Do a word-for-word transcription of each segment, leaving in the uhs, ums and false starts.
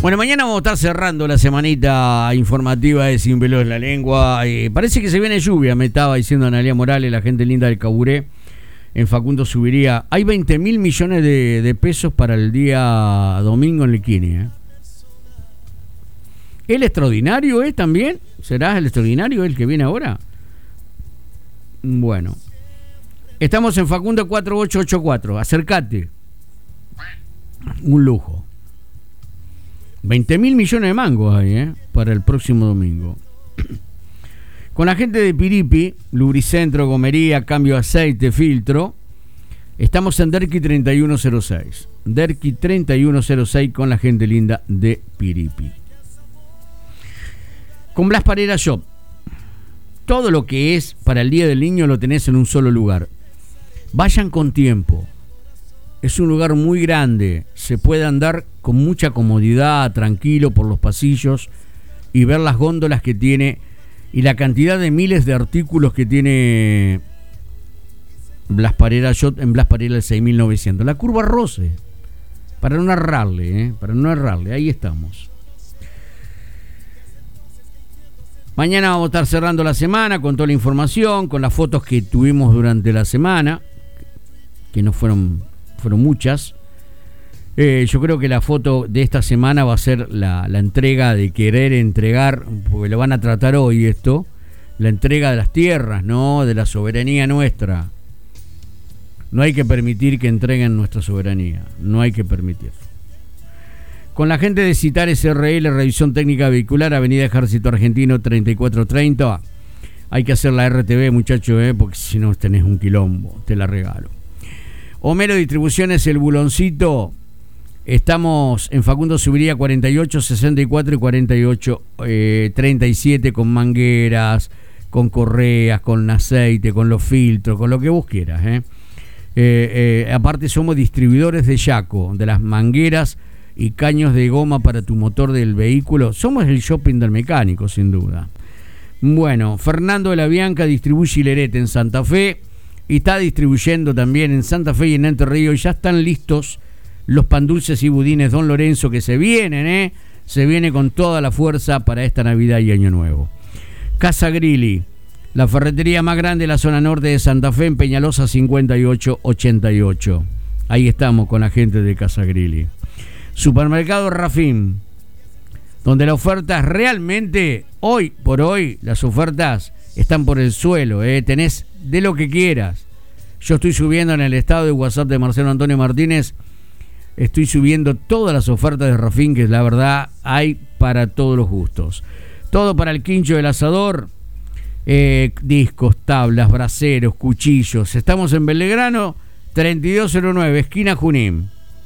Bueno, mañana vamos a estar cerrando la semanita informativa de Sin Pelos en la Lengua. Eh, parece que se viene lluvia, me estaba diciendo Analía Morales, la gente linda del Caburé. En Facundo Subiría. Hay veinte mil millones de, de pesos para el día domingo en Liquini. ¿eh? ¿El extraordinario es también? ¿Será el extraordinario el que viene ahora? Bueno. Estamos en Facundo cuatro ocho ocho cuatro. Acércate. Un lujo. veinte mil millones de mangos hay, ¿eh? Para el próximo domingo. Con la gente de Piripi, lubricentro, gomería, cambio de aceite, filtro. Estamos en Derqui treinta y uno cero seis. Derqui treinta y uno cero seis con la gente linda de Piripi. Con Blas Parera Shop. Todo lo que es para el Día del Niño lo tenés en un solo lugar. Vayan con tiempo. Es un lugar muy grande, se puede andar con mucha comodidad, tranquilo por los pasillos y ver las góndolas que tiene y la cantidad de miles de artículos que tiene Blas Parera Shop en Blas Parera el seis mil novecientos. La curva Rose, para no errarle, ¿eh? para no errarle, ahí estamos. Mañana vamos a estar cerrando la semana con toda la información, con las fotos que tuvimos durante la semana, que no fueron... fueron muchas. Eh, yo creo que la foto de esta semana va a ser la, la entrega de querer entregar, porque lo van a tratar hoy esto, la entrega de las tierras, ¿no? De la soberanía nuestra. No hay que permitir que entreguen nuestra soberanía, no hay que permitirlo. Con la gente de Citar S R L, revisión técnica vehicular, Avenida Ejército Argentino treinta y cuatro treinta. Hay que hacer la R T V, muchachos, ¿eh? Porque si no tenés un quilombo, te la regalo. Homero Distribuciones, el buloncito. Estamos en Facundo Subiría cuarenta y ocho sesenta y cuatro y cuarenta y ocho treinta y siete con mangueras, con correas, con aceite, con los filtros, con lo que vos quieras. ¿eh? Eh, eh, aparte somos distribuidores de Yaco, de las mangueras y caños de goma para tu motor del vehículo. Somos el shopping del mecánico, sin duda. Bueno, Fernando de la Bianca distribuye Hilerete en Santa Fe. Y está distribuyendo también en Santa Fe y en Entre Ríos. Y ya están listos los pan dulces y budines Don Lorenzo que se vienen, ¿eh? Se viene con toda la fuerza para esta Navidad y Año Nuevo. Casa Grilli, la ferretería más grande de la zona norte de Santa Fe en Peñalosa cincuenta y ocho ochenta y ocho. Ahí estamos con la gente de Casa Grilli. Supermercado Rafín, donde las ofertas realmente, hoy por hoy, las ofertas están por el suelo, ¿eh? Tenés de lo que quieras. Yo estoy subiendo en el estado de WhatsApp de Marcelo Antonio Martínez, estoy subiendo todas las ofertas de Rafín, que la verdad hay para todos los gustos. Todo para el quincho del asador, eh, discos, tablas, braseros, cuchillos. Estamos en Belgrano treinta y dos cero nueve, esquina Junín.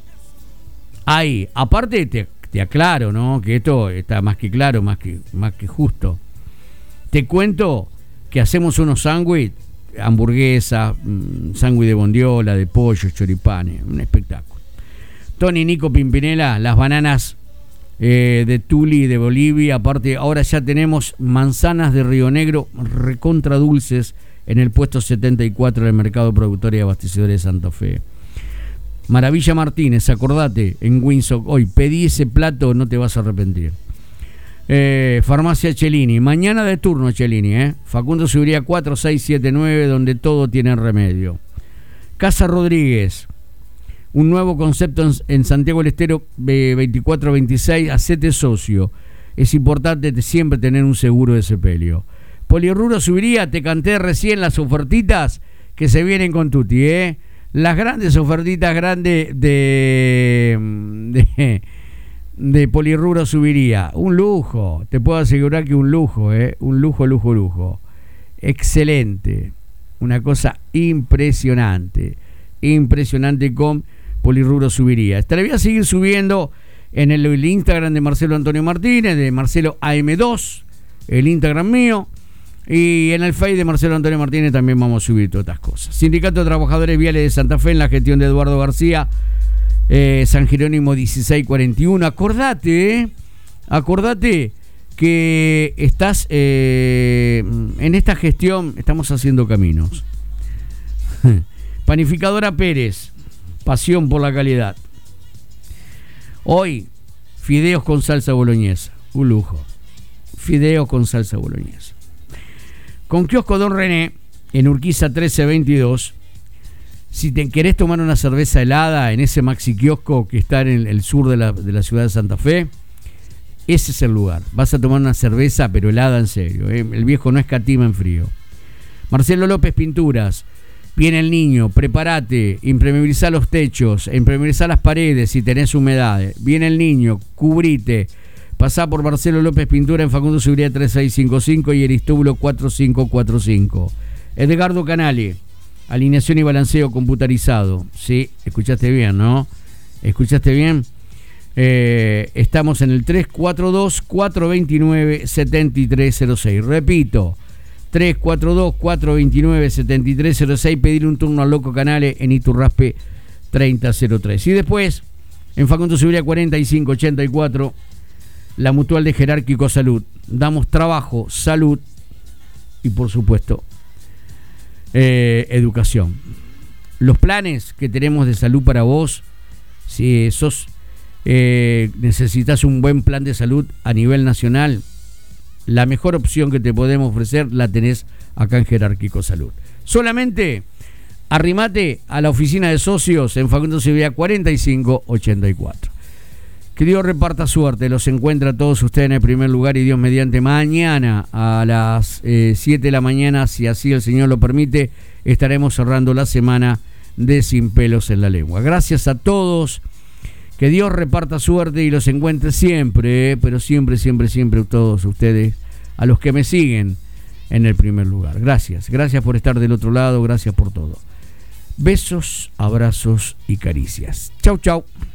Ahí, aparte te, te aclaro, ¿no? Que esto está más que claro, más que, más que justo. Te cuento que hacemos unos sándwiches, hamburguesa, sándwich de bondiola, de pollo, choripanes, un espectáculo. Tony Nico Pimpinela, las bananas eh, de Tuli de Bolivia, aparte ahora ya tenemos manzanas de Río Negro recontra dulces en el puesto setenta y cuatro del Mercado Productor y Abastecedor de Santa Fe. Maravilla Martínez, acordate, en Windsor, hoy pedí ese plato, no te vas a arrepentir. Eh, Farmacia Cellini, mañana de turno Cellini, eh. Facundo Subiría cuatro seis siete nueve, donde todo tiene remedio. Casa Rodríguez, un nuevo concepto en, en Santiago del Estero, eh, veinticuatro veintiséis, hacete socio. Es importante siempre tener un seguro de sepelio. Polirrubro Subiría, te canté recién las ofertitas que se vienen con Tuti, eh. Las grandes ofertitas grandes de... de de Polirrubro Subiría, un lujo, te puedo asegurar que un lujo, ¿eh? un lujo, lujo, lujo, excelente, una cosa impresionante, impresionante con Polirrubro Subiría. Te la voy a seguir subiendo en el, el Instagram de Marcelo Antonio Martínez, de Marcelo A M dos, el Instagram mío, y en el Face de Marcelo Antonio Martínez también vamos a subir todas estas cosas. Sindicato de Trabajadores Viales de Santa Fe en la gestión de Eduardo García, Eh, San Jerónimo dieciséis cuarenta y uno. Acordate, eh, acordate que estás eh, en esta gestión, estamos haciendo caminos. Panificadora Pérez, pasión por la calidad. Hoy fideos con salsa boloñesa, un lujo. Fideos con salsa boloñesa. Con Kiosco Don René, en Urquiza trece veintidós, si te querés tomar una cerveza helada en ese maxi kiosco que está en el sur de la, de la ciudad de Santa Fe, ese es el lugar. Vas a tomar una cerveza, pero helada en serio, ¿eh? El viejo no escatima en frío. Marcelo López Pinturas. Viene el niño, prepárate, impermeabilizá los techos, impermeabilizá las paredes si tenés humedad. Viene el niño, cubrite. Pasá por Marcelo López Pintura en Facundo Seguridad tres seis cinco cinco y Aristóbulo cuatro cinco cuatro cinco. Edgardo Canale. Alineación y balanceo computarizado. Sí, escuchaste bien, ¿no? ¿Escuchaste bien? Eh, estamos en el tres cuatro dos, cuatro dos nueve, siete tres cero seis. Repito, tres cuatro dos, cuatro dos nueve, siete tres cero seis. Pedir un turno al Loco Canale en Iturraspe treinta cero tres. Y después, en Facundo Seguridad cuarenta y cinco ochenta y cuatro, la Mutual de Jerárquico Salud. Damos trabajo, salud y, por supuesto, Eh, educación. Los planes que tenemos de salud para vos, si sos eh, necesitas un buen plan de salud a nivel nacional, la mejor opción que te podemos ofrecer la tenés acá en Jerárquico Salud. Solamente arrimate a la oficina de socios en Facundo Seguridad cuarenta y cinco ochenta y cuatro. Que Dios reparta suerte, los encuentra a todos ustedes en el primer lugar y Dios mediante mañana a las eh, siete de la mañana, si así el Señor lo permite, estaremos cerrando la semana de Sin Pelos en la Lengua. Gracias a todos, que Dios reparta suerte y los encuentre siempre, eh, pero siempre, siempre, siempre todos ustedes, a los que me siguen en el primer lugar. Gracias, gracias por estar del otro lado, gracias por todo. Besos, abrazos y caricias. Chau, chau.